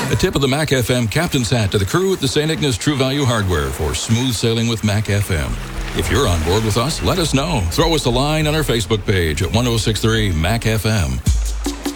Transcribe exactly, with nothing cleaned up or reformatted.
A tip of the Mac F M captain's hat to the crew at the Saint Ignace True Value Hardware for smooth sailing with Mac F M. If you're on board with us, let us know. Throw us a line on our Facebook page at ten sixty-three Mac F M.